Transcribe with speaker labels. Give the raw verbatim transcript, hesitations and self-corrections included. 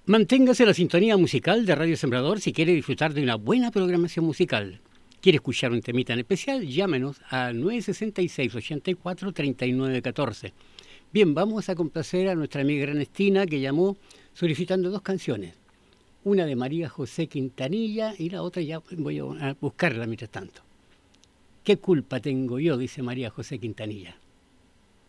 Speaker 1: Manténgase en la sintonía musical de Radio Sembrador si quiere disfrutar de una buena programación musical. ¿Quiere escuchar un temita en especial? Llámenos al nueve seis seis, ocho cuatro, tres nueve uno cuatro. Bien, vamos a complacer a nuestra amiga Ernestina, que llamó solicitando dos canciones. Una de María José Quintanilla y la otra ya voy a buscarla mientras tanto. ¿Qué culpa tengo yo?, dice María José Quintanilla.